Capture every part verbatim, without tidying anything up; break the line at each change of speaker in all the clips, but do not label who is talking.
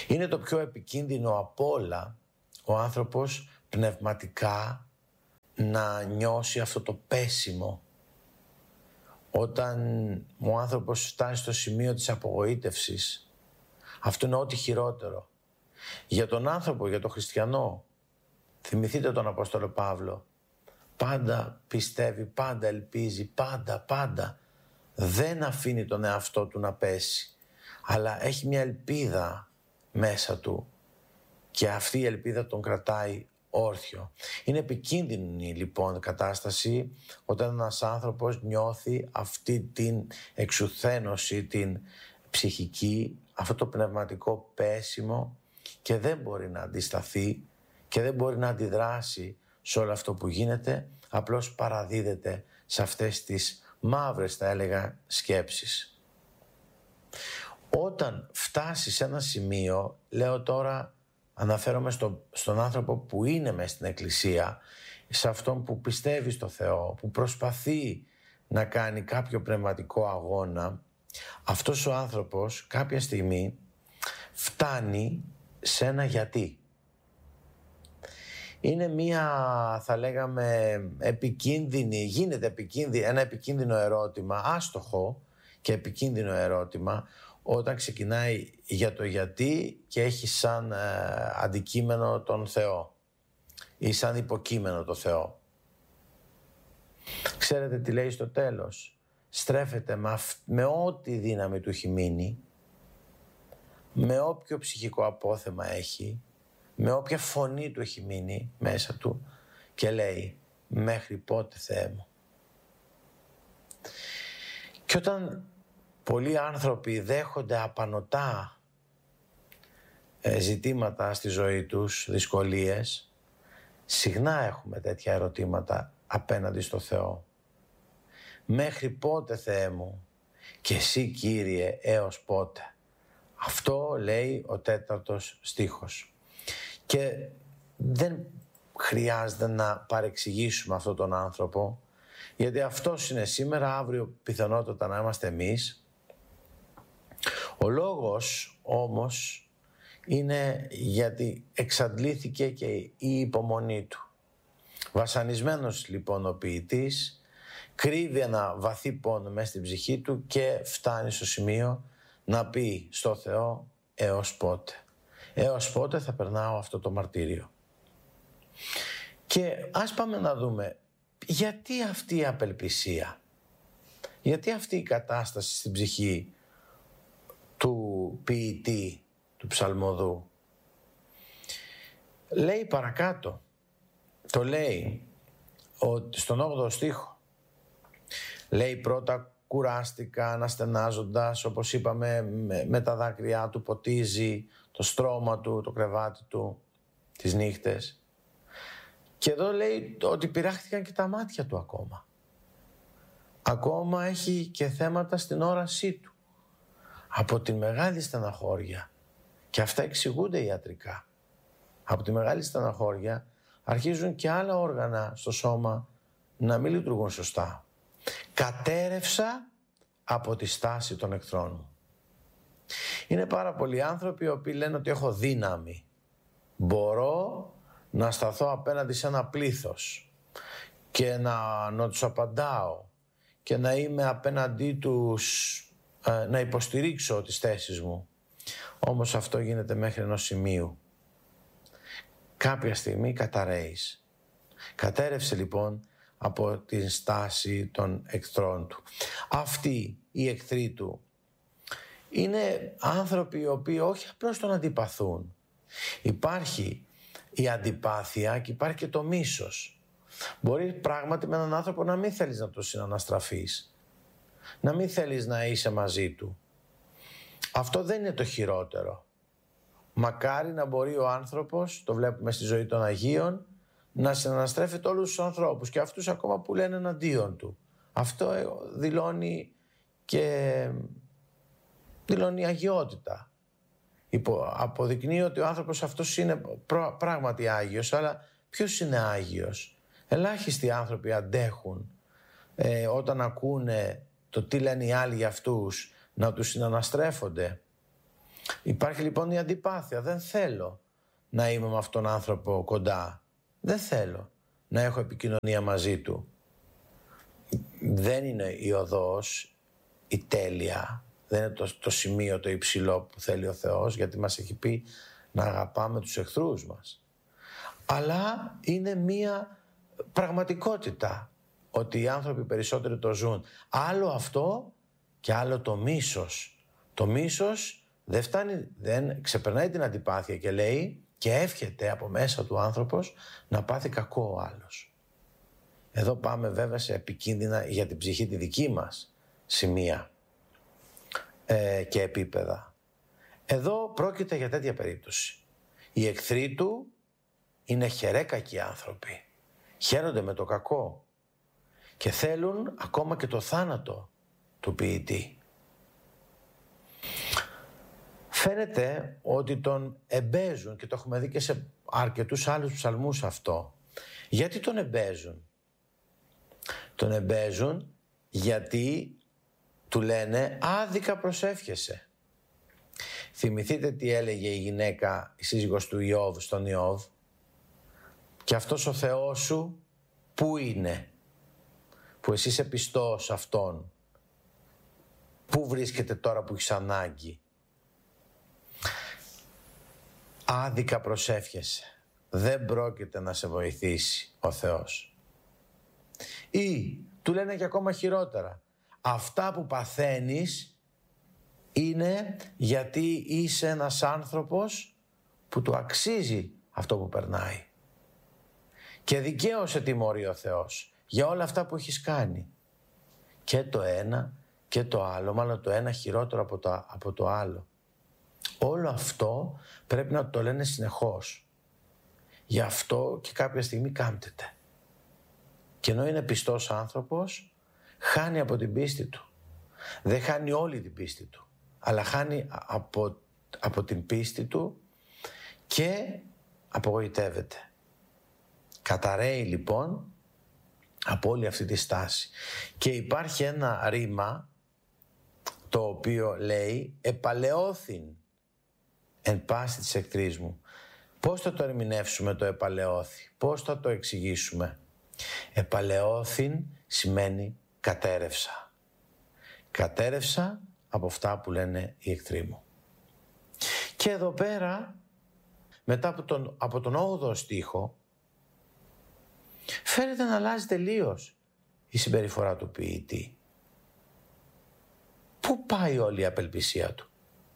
Είναι το πιο επικίνδυνο απ' όλα ο άνθρωπος πνευματικά να νιώσει αυτό το πέσιμο. Όταν ο άνθρωπος φτάσει στο σημείο της απογοήτευσης, αυτό είναι ό,τι χειρότερο. Για τον άνθρωπο, για τον χριστιανό, θυμηθείτε τον Απόστολο Παύλο, πάντα πιστεύει, πάντα ελπίζει, πάντα, πάντα. Δεν αφήνει τον εαυτό του να πέσει, αλλά έχει μια ελπίδα μέσα του και αυτή η ελπίδα τον κρατάει όρθιο. Είναι επικίνδυνη λοιπόν κατάσταση όταν ένας άνθρωπος νιώθει αυτή την εξουθένωση, την ψυχική, αυτό το πνευματικό πέσιμο και δεν μπορεί να αντισταθεί και δεν μπορεί να αντιδράσει σε όλο αυτό που γίνεται, απλώς παραδίδεται σε αυτές τις μαύρες, θα έλεγα, σκέψεις. Όταν φτάσει σε ένα σημείο, λέω τώρα, αναφέρομαι στο, στον άνθρωπο που είναι μες στην εκκλησία, σε αυτόν που πιστεύει στο Θεό, που προσπαθεί να κάνει κάποιο πνευματικό αγώνα, αυτός ο άνθρωπος κάποια στιγμή φτάνει σε ένα γιατί. Είναι μία, θα λέγαμε, επικίνδυνη, γίνεται επικίνδυνη, ένα επικίνδυνο ερώτημα, άστοχο και επικίνδυνο ερώτημα, όταν ξεκινάει για το γιατί και έχει σαν ε, αντικείμενο τον Θεό ή σαν υποκείμενο το Θεό. Ξέρετε τι λέει στο τέλος? Στρέφεται με, αυ- με ό,τι δύναμη του έχει μείνει, με όποιο ψυχικό απόθεμα έχει, με όποια φωνή του έχει μείνει μέσα του και λέει «Μέχρι πότε, Θεέ μου?» Και όταν πολλοί άνθρωποι δέχονται απανωτά ε, ζητήματα στη ζωή τους, δυσκολίες, συχνά έχουμε τέτοια ερωτήματα απέναντι στο Θεό. «Μέχρι πότε, Θεέ μου, και εσύ, Κύριε, έως πότε?» Αυτό λέει ο τέταρτος στίχος. Και δεν χρειάζεται να παρεξηγήσουμε αυτόν τον άνθρωπο, γιατί αυτός είναι σήμερα, αύριο πιθανότατα να είμαστε εμείς. Ο λόγος όμως είναι γιατί εξαντλήθηκε και η υπομονή του. Βασανισμένος λοιπόν ο ποιητής κρύβει ένα βαθύ πόνο μέσα στην ψυχή του και φτάνει στο σημείο να πει στο Θεό «Έως πότε? Έως πότε θα περνάω αυτό το μαρτύριο?» Και ας πάμε να δούμε γιατί αυτή η απελπισία, γιατί αυτή η κατάσταση στην ψυχή του ποιητή, του ψαλμοδού. Λέει παρακάτω, το λέει ότι στον όγδοο στίχο, λέει πρώτα κουράστηκα αναστενάζοντας, όπως είπαμε, με, με τα δάκρυά του ποτίζει το στρώμα του, το κρεβάτι του τις νύχτες. Και εδώ λέει ότι πειράχτηκαν και τα μάτια του ακόμα. Ακόμα έχει και θέματα στην όρασή του από τη μεγάλη στεναχώρια, και αυτά εξηγούνται ιατρικά. Από τη μεγάλη στεναχώρια αρχίζουν και άλλα όργανα στο σώμα να μην λειτουργούν σωστά. Κατέρευσα από τη στάση των εχθρών μου. Είναι πάρα πολλοί άνθρωποι οι οποίοι λένε ότι έχω δύναμη. Μπορώ να σταθώ απέναντι σε ένα πλήθος και να, να τους απαντάω και να είμαι απέναντί τους, ε, να υποστηρίξω τις θέσεις μου. Όμως αυτό γίνεται μέχρι ενός σημείου. Κάποια στιγμή καταραίεις. Κατέρευσε λοιπόν από την στάση των εχθρών του. Αυτοί οι εχθροί του είναι άνθρωποι οι οποίοι όχι απλώς τον αντιπαθούν. Υπάρχει η αντιπάθεια και υπάρχει και το μίσος. Μπορεί πράγματι με έναν άνθρωπο να μην θέλεις να τον συναναστραφείς, να μην θέλεις να είσαι μαζί του. Αυτό δεν είναι το χειρότερο. Μακάρι να μπορεί ο άνθρωπος, το βλέπουμε στη ζωή των Αγίων, να συναναστρέφεται όλους τους ανθρώπους και αυτούς ακόμα που λένε εναντίον του. Αυτό δηλώνει και δηλώνει αγιότητα. Υπο, αποδεικνύει ότι ο άνθρωπος αυτός είναι πράγματι Άγιος, αλλά ποιος είναι Άγιος? Ελάχιστοι άνθρωποι αντέχουν ε, όταν ακούνε το τι λένε οι άλλοι για αυτούς να τους συναναστρέφονται. Υπάρχει λοιπόν η αντιπάθεια. Δεν θέλω να είμαι με αυτόν τον άνθρωπο κοντά. Δεν θέλω να έχω επικοινωνία μαζί του. Δεν είναι η οδός, η τέλεια. Δεν είναι το, το σημείο το υψηλό που θέλει ο Θεός, γιατί μας έχει πει να αγαπάμε τους εχθρούς μας. Αλλά είναι μία πραγματικότητα ότι οι άνθρωποι περισσότεροι το ζουν. Άλλο αυτό και άλλο το μίσος. Το μίσος δεν φτάνει, δεν ξεπερνάει την αντιπάθεια και λέει και εύχεται από μέσα του άνθρωπος να πάθει κακό ο άλλος. Εδώ πάμε βέβαια σε επικίνδυνα για την ψυχή τη δική μας σημεία ε, και επίπεδα. Εδώ πρόκειται για τέτοια περίπτωση. Οι εχθροί του είναι χερέκακοι άνθρωποι. Χαίρονται με το κακό και θέλουν ακόμα και το θάνατο του ποιητή. Φαίνεται ότι τον εμπέζουν και το έχουμε δει και σε αρκετούς άλλους ψαλμούς αυτό. Γιατί τον εμπέζουν? Τον εμπέζουν γιατί του λένε άδικα προσεύχεσαι. Θυμηθείτε τι έλεγε η γυναίκα, η σύζυγος του Ιώβ στον Ιώβ. Και αυτός ο Θεός σου πού είναι, που εσύ είσαι πιστός σε Αυτόν? Πού βρίσκεται τώρα που έχεις ανάγκη? Άδικα προσεύχεσαι. Δεν πρόκειται να σε βοηθήσει ο Θεός. Ή του λένε και ακόμα χειρότερα. Αυτά που παθαίνεις είναι γιατί είσαι ένας άνθρωπος που του αξίζει αυτό που περνάει. Και δικαίως σε τιμωρεί ο Θεός για όλα αυτά που έχεις κάνει. Και το ένα και το άλλο, μάλλον το ένα χειρότερο από το, από το άλλο. Όλο αυτό πρέπει να το λένε συνεχώς. Γι' αυτό και κάποια στιγμή κάμπτεται. Και ενώ είναι πιστός άνθρωπος, χάνει από την πίστη του. Δεν χάνει όλη την πίστη του, αλλά χάνει από, από την πίστη του και απογοητεύεται. Καταραίει λοιπόν από όλη αυτή τη στάση. Και υπάρχει ένα ρήμα το οποίο λέει «επαλαιώθην εν πάση της εχθρής μου». Πώς θα το ερμηνεύσουμε το επαλαιώθη, πώς θα το εξηγήσουμε? Επαλαιώθην σημαίνει κατέρευσα. Κατέρευσα από αυτά που λένε οι εχθροί μου. Και εδώ πέρα, μετά από τον, από τον όγδοο στίχο, φαίνεται να αλλάζει τελείως η συμπεριφορά του ποιητή. Πού πάει όλη η απελπισία του?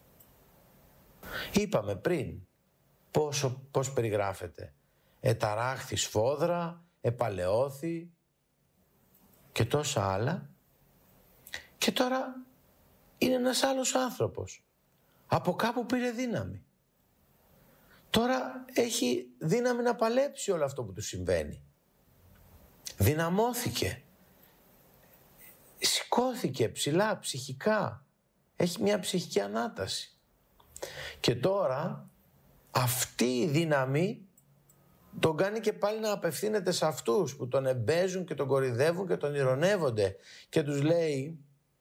Είπαμε πριν πόσο, πώς περιγράφεται. Εταράχθη σφόδρα, επαλαιώθη και τόσα άλλα. Και τώρα είναι ένας άλλος άνθρωπος. Από κάπου πήρε δύναμη. Τώρα έχει δύναμη να παλέψει όλο αυτό που του συμβαίνει. Δυναμώθηκε. Σηκώθηκε ψηλά, ψυχικά. Έχει μια ψυχική ανάταση. Και τώρα αυτή η δύναμη τον κάνει και πάλι να απευθύνεται σε αυτούς που τον εμπέζουν και τον κορυδεύουν και τον ειρωνεύονται. Και τους λέει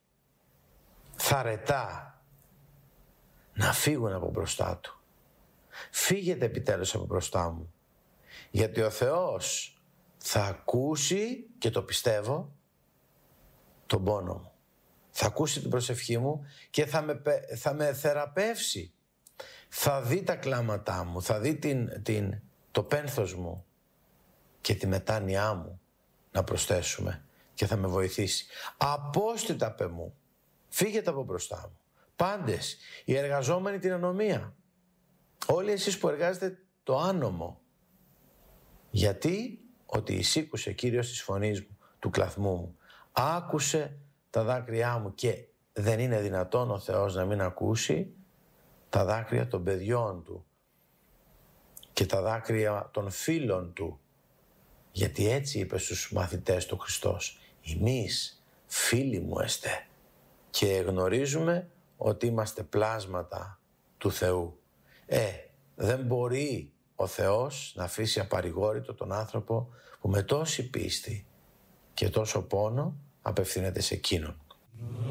θαρετά να φύγουν από μπροστά του. Φύγετε επιτέλους από μπροστά μου. Γιατί ο Θεός θα ακούσει, και το πιστεύω, τον πόνο μου. Θα ακούσει την προσευχή μου και θα με, θα με θεραπεύσει. Θα δει τα κλάματά μου, θα δει την, την, το πένθος μου και τη μετάνοιά μου, να προσθέσουμε, και θα με βοηθήσει. Απόστητα παι μου, φύγετε από μπροστά μου. Πάντες, οι εργαζόμενοι την ανομία. Όλοι εσείς που εργάζετε το άνομο. Γιατί? Ότι εισήκουσε Κύριος της φωνής μου, του κλαθμού μου. Άκουσε τα δάκρυά μου και δεν είναι δυνατόν ο Θεός να μην ακούσει τα δάκρυα των παιδιών του και τα δάκρυα των φίλων του. Γιατί έτσι είπε στους μαθητές του Χριστός, «Εμείς φίλοι μου εστε», και γνωρίζουμε ότι είμαστε πλάσματα του Θεού. Ε, δεν μπορεί ο Θεός να αφήσει απαρηγόρητο τον άνθρωπο που με τόση πίστη και τόσο πόνο απευθύνεται σε εκείνον.